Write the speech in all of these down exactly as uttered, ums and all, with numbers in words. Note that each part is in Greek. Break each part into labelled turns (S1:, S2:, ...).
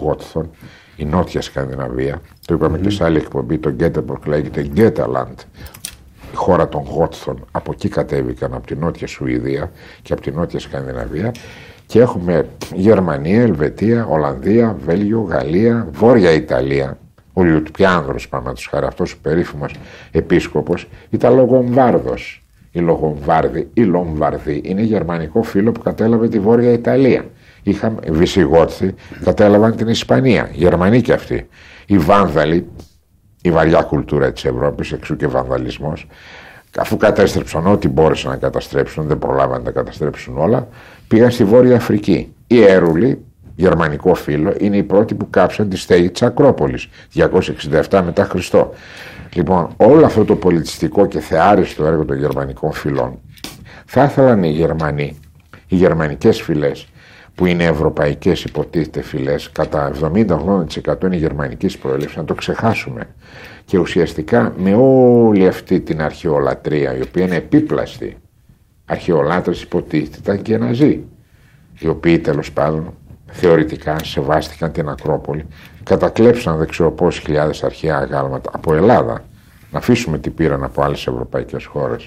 S1: Γότθων, η Νότια Σκανδιναβία. Το είπαμε mm. και σε άλλη εκπομπή, το Γκέτεμπορκ λέγεται Γκέταλαντ, η χώρα των Γότθων. Από εκεί κατέβηκαν, από τη Νότια Σουηδία και από τη Νότια Σκανδιναβία. Και έχουμε Γερμανία, Ελβετία, Ολλανδία, Βέλγιο, Γαλλία, Βόρεια Ιταλία. Ο Λιουτπιάνδρος, παραδείγματος χάρη, αυτός ο περίφημος επίσκοπος, ήταν Λογομβάρδος. Οι Λογομβάρδοι, οι Λομβαρδοί είναι γερμανικό φύλο που κατέλαβε τη Βόρεια Ιταλία. Είχαμε Βυσιγότθοι, κατέλαβαν την Ισπανία, Γερμανοί και αυτοί. Οι Βάνδαλοι, η βαριά κουλτούρα της Ευρώπης, εξού και βανδαλισμός, αφού κατέστρεψαν ό,τι μπόρεσαν να καταστρέψουν, δεν προλάβαν να τα καταστρέψουν όλα, πήγαν στη Βόρεια Αφρική. Οι Έρουλοι, γερμανικό φύλο, είναι οι πρώτοι που κάψαν τη στέγη της Ακρόπολης, διακόσια εξήντα επτά μετά Χριστό. Λοιπόν, όλο αυτό το πολιτιστικό και θεάριστο έργο των γερμανικών φυλών, θα ήθελαν οι Γερμανοί, οι γερμανικές φυλές, που είναι ευρωπαϊκές υποτίθεται φυλές, κατά εβδομήντα με ογδόντα τοις εκατό είναι γερμανικής προέλευσης, να το ξεχάσουμε. Και ουσιαστικά με όλη αυτή την αρχαιολατρεία, η οποία είναι επίπλαστη, αρχαιολάτρες υποτίθεται ήταν και Ναζί, οι οποίοι τέλος πάντων θεωρητικά σεβάστηκαν την Ακρόπολη, κατακλέψαν δεν ξέρω πόσες χιλιάδες αρχαία αγάλματα από Ελλάδα, να αφήσουμε τι πήραν από άλλες ευρωπαϊκές χώρες.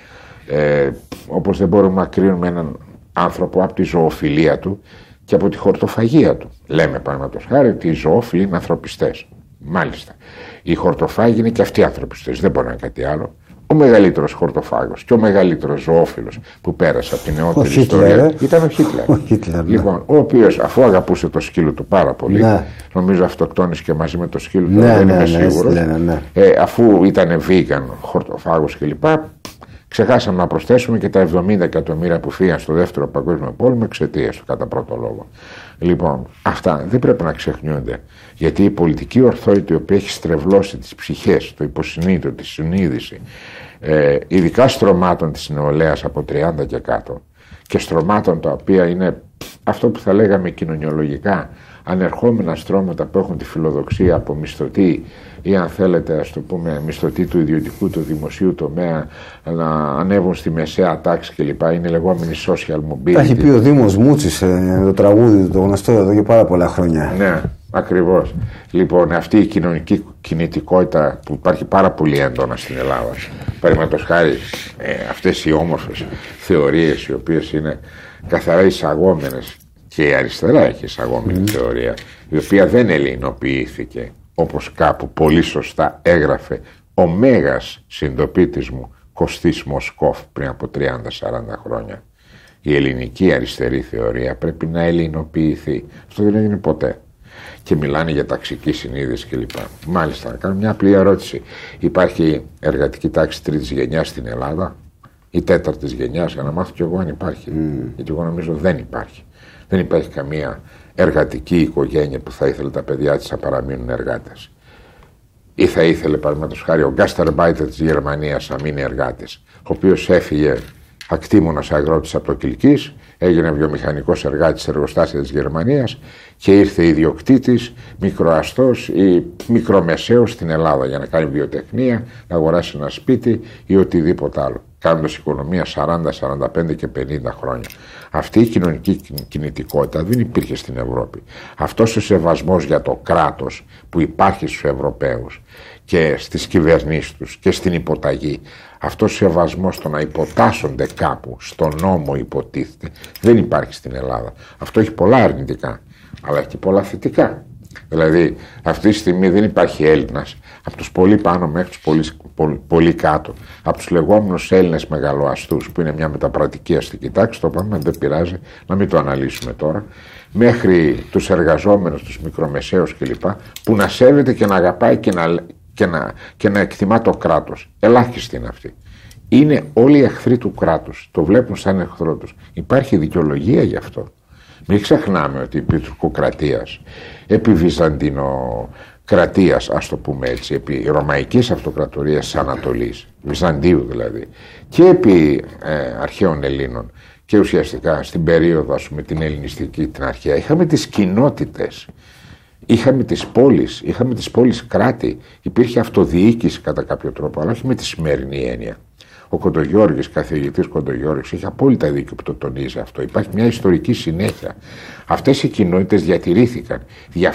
S1: Ε, όπως δεν μπορούμε να κρίνουμε έναν άνθρωπο από τη ζωοφιλία του και από τη χορτοφαγία του. Λέμε παραδείγματος χάρη ότι οι ζωόφιλοι είναι ανθρωπιστές. Μάλιστα. Οι χορτοφάγοι είναι και αυτοί ανθρωπιστές, δεν μπορεί να είναι κάτι άλλο. Ο μεγαλύτερος χορτοφάγος και ο μεγαλύτερος ζωόφιλος που πέρασε από την νεότερη ο ιστορία Χίτλερ, ήταν ο Χίτλερ. Ο Χίτλερ, ναι. Λοιπόν, ο οποίος αφού αγαπούσε το σκύλο του πάρα πολύ, ναι. νομίζω αυτοκτόνησε και μαζί με το σκύλο του, ναι, δεν ναι, είμαι ναι, σίγουρος. Ναι, ναι, ναι. Ε, αφού ήταν vegan, χορτοφάγος κλπ. Ξεχάσαμε να προσθέσουμε και τα εβδομήντα εκατομμύρια που φύγαν στο δεύτερο παγκόσμιο πόλεμο εξαιτίας του κατά πρώτο λόγο. Λοιπόν, αυτά δεν πρέπει να ξεχνιούνται. Γιατί η πολιτική ορθότητα, η οποία έχει στρεβλώσει τις ψυχές, το υποσυνείδητο, τη συνείδηση, ε, ειδικά στρωμάτων της νεολαίας από τριάντα και κάτω, και στρωμάτων τα οποία είναι αυτό που θα λέγαμε κοινωνιολογικά ανερχόμενα στρώματα που έχουν τη φιλοδοξία από μισθωτή ή αν θέλετε ας το πούμε μισθωτή του ιδιωτικού, του δημοσίου τομέα να ανέβουν στη μεσαία τάξη κλπ. Είναι λεγόμενη social mobility. Τα
S2: έχει πει ο Δήμος Μούτσης ε, το τραγούδι το γνωστό εδώ και πάρα πολλά χρόνια.
S1: Ναι, ακριβώς. Λοιπόν, αυτή η κοινωνική κινητικότητα που υπάρχει πάρα πολύ έντονα στην Ελλάδα, παραδείγματος χάρη ε, αυτές οι όμορφες θεωρίες οι οποίες είναι καθαρά εισαγόμενες, και η αριστερά έχει εισαγόμενη mm. θεωρία, η οποία δεν ελληνοποιήθηκε, όπως κάπου πολύ σωστά έγραφε ο μέγας συντοπίτης μου Κωστής Μοσκόφ πριν από τριάντα σαράντα χρόνια. Η ελληνική αριστερή θεωρία πρέπει να ελληνοποιηθεί. Αυτό δεν έγινε ποτέ. Και μιλάνε για ταξική συνείδηση κλπ. Μάλιστα, να κάνω μια απλή ερώτηση. Υπάρχει εργατική τάξη τρίτης γενιάς στην Ελλάδα ή τέταρτης γενιάς, για να μάθω κι εγώ αν υπάρχει. Mm. Γιατί εγώ νομίζω δεν υπάρχει. Δεν υπάρχει καμία εργατική οικογένεια που θα ήθελε τα παιδιά της να παραμείνουν εργάτες. Ή θα ήθελε, παραδείγματος χάρη, ο γκάσταρμπάιτερ της Γερμανίας να μείνει εργάτης, ο οποίος έφυγε ακτήμονας αγρότης από το Κιλκής, έγινε βιομηχανικός εργάτης σε εργοστάσια της Γερμανίας και ήρθε ιδιοκτήτης, μικροαστός ή μικρομεσαίος στην Ελλάδα για να κάνει βιοτεχνία, να αγοράσει ένα σπίτι ή οτιδήποτε άλλο, κάνοντας οικονομία σαράντα, σαράντα πέντε και πενήντα χρόνια. Αυτή η κοινωνική κινητικότητα δεν υπήρχε στην Ευρώπη. Αυτός ο σεβασμός για το κράτος που υπάρχει στους Ευρωπαίους και στις κυβερνήσεις τους και στην υποταγή, αυτός ο σεβασμός το να υποτάσσονται κάπου, στον νόμο υποτίθεται, δεν υπάρχει στην Ελλάδα. Αυτό έχει πολλά αρνητικά, αλλά έχει και πολλά θετικά. Δηλαδή, αυτή τη στιγμή δεν υπάρχει Έλληνας, από τους πολύ πάνω μέχρι τους πολύ, πολύ, πολύ κάτω, από τους λεγόμενους Έλληνες μεγαλοαστούς, που είναι μια μεταπρατική αστική τάξη, το πάμε, δεν πειράζει, να μην το αναλύσουμε τώρα, μέχρι τους εργαζόμενους, τους μικρομεσαίους κλπ, που να σέβεται και να αγαπάει και να, και να, και να εκτιμά το κράτος. Ελάχιστοι είναι αυτοί. Είναι όλοι εχθροί του κράτους, το βλέπουν σαν εχθρό τους. Υπάρχει δικαιολογία γι' αυτό. Μην ξεχνάμε ότι επί τουρκοκρατίας, επί βυζαντινοκρατίας, ας το πούμε έτσι, επί ρωμαϊκής αυτοκρατορίας της Ανατολής, Βυζαντίου δηλαδή, και επί ε, αρχαίων Ελλήνων και ουσιαστικά στην περίοδο, ας πούμε, την ελληνιστική, την αρχαία, είχαμε τις κοινότητες, είχαμε τις πόλεις, είχαμε τις πόλεις κράτη, υπήρχε αυτοδιοίκηση κατά κάποιο τρόπο, αλλά όχι με τη σημερινή έννοια. Ο Κοντογιώργης, καθηγητής Κοντογιώργης, έχει απόλυτα δίκιο που το τονίζει αυτό. Υπάρχει μια ιστορική συνέχεια. Αυτές οι κοινότητες διατηρήθηκαν.